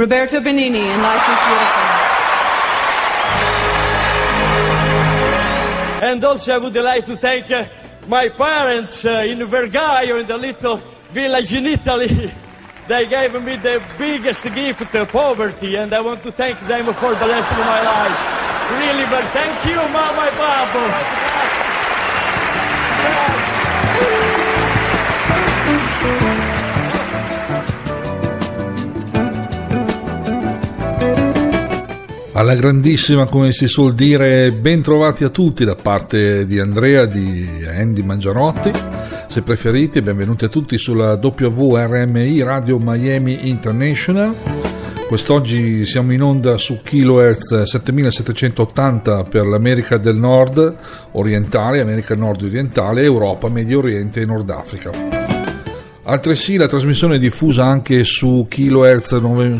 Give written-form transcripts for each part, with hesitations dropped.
Roberto Benigni in Life is Beautiful. And also I would like to thank my parents in Vergaio, in the little village in Italy. They gave me the biggest gift, poverty, and I want to thank them for the rest of my life. Really, but thank you, Mama and Papa. Alla grandissima, come si suol dire, ben trovati a tutti da parte di Andrea, di Andy Mangiarotti, se preferite. Benvenuti a tutti sulla WRMI Radio Miami International. Quest'oggi siamo in onda su kHz 7780 per l'America del Nord orientale, America Nord orientale, Europa, Medio Oriente e Nord Africa. Altresì la trasmissione è diffusa anche su kHz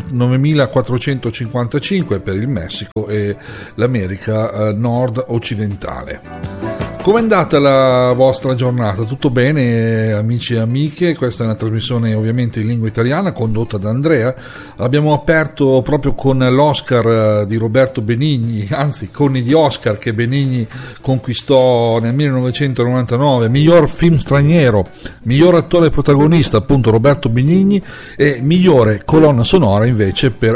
9455 per il Messico e l'America Nord occidentale. Com'è andata la vostra giornata? Tutto bene, amici e amiche? Questa è una trasmissione ovviamente in lingua italiana condotta da Andrea. Abbiamo aperto proprio con l'Oscar di Roberto Benigni, anzi con gli Oscar che Benigni conquistò nel 1999, miglior film straniero, miglior attore protagonista appunto Roberto Benigni e migliore colonna sonora invece per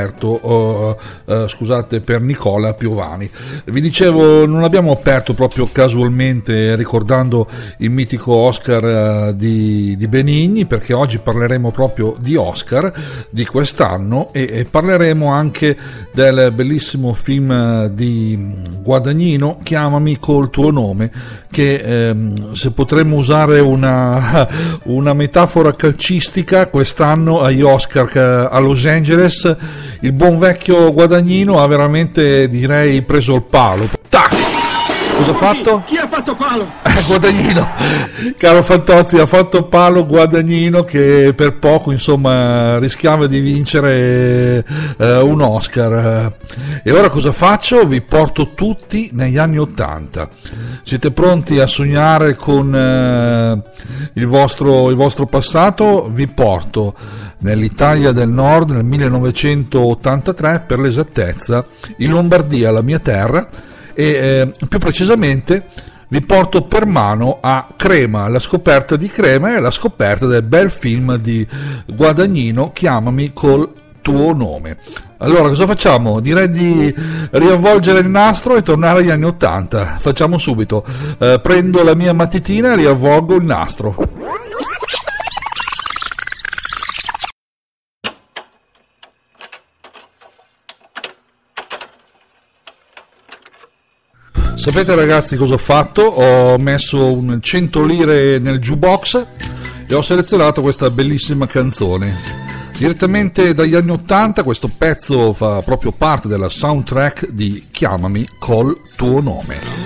per Nicola Piovani. Vi dicevo, non abbiamo aperto proprio casualmente ricordando il mitico Oscar di Benigni, perché oggi parleremo proprio di Oscar di quest'anno e parleremo anche del bellissimo film di Guadagnino, Chiamami col tuo nome, che se potremmo usare una metafora calcistica, quest'anno agli Oscar a Los Angeles il buon vecchio Guadagnino ha veramente, direi, preso il palo. Tac! Cosa ha fatto? Chi ha fatto palo? Guadagnino, caro Fantozzi, ha fatto palo Guadagnino, che per poco insomma rischiava di vincere un Oscar. E ora cosa faccio? Vi porto tutti negli anni '80. Siete pronti a sognare con il vostro passato? Vi porto nell'Italia del Nord nel 1983, per l'esattezza in Lombardia, la mia terra, e più precisamente vi porto per mano a Crema, la scoperta di Crema e la scoperta del bel film di Guadagnino, Chiamami col tuo nome. Allora cosa facciamo? Direi di riavvolgere il nastro e tornare agli anni '80. Facciamo subito. Prendo la mia matitina e riavvolgo il nastro. Sapete ragazzi cosa ho fatto? Ho messo un 100 lire nel jukebox e ho selezionato questa bellissima canzone. Direttamente dagli anni '80 questo pezzo fa proprio parte della soundtrack di Chiamami col tuo nome.